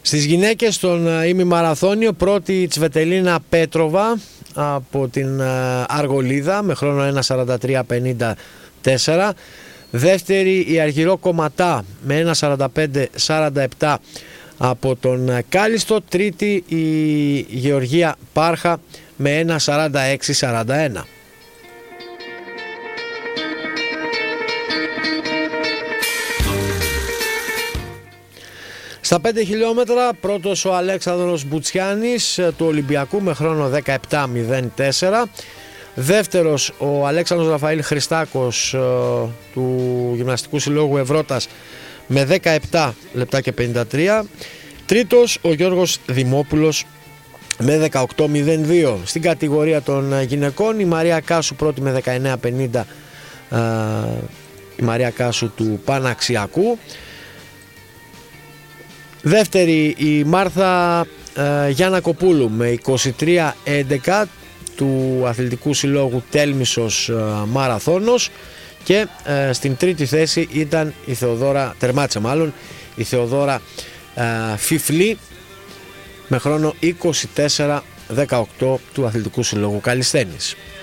Στις γυναίκες στον ημιμαραθώνιο, πρώτη η Τσβετελίνα Πέτροβα από την Αργολίδα με χρόνο 1:43.54. Δεύτερη η Αργυρό Κομματά με 1:45.47 από τον Κάλιστο. Τρίτη η Γεωργία Πάρχα με 1:46.41. Στα 5 χιλιόμετρα πρώτος ο Αλέξανδρος Μπουτσιάνης του Ολυμπιακού με χρόνο 17.04. Δεύτερος ο Αλέξανδρος Ραφαήλ Χριστάκος του Γυμναστικού Συλλόγου Ευρώτας με 17 λεπτά και 53. Τρίτος ο Γιώργος Δημόπουλος με 18.02. Στην κατηγορία των γυναικών η Μαρία Κάσου πρώτη με 19.50, η Μαρία Κάσου του Παναξιακού. Δεύτερη η Μάρθα Γιάννα Κοπούλου με 23.11 του Αθλητικού Συλλόγου Τέλμισσος Μαραθώνος. Και στην τρίτη θέση ήταν η Θεοδόρα, τερμάτισε μάλλον, η Θεοδόρα Φιφλή με χρόνο 24.18 του Αθλητικού Συλλόγου Καλισθένης.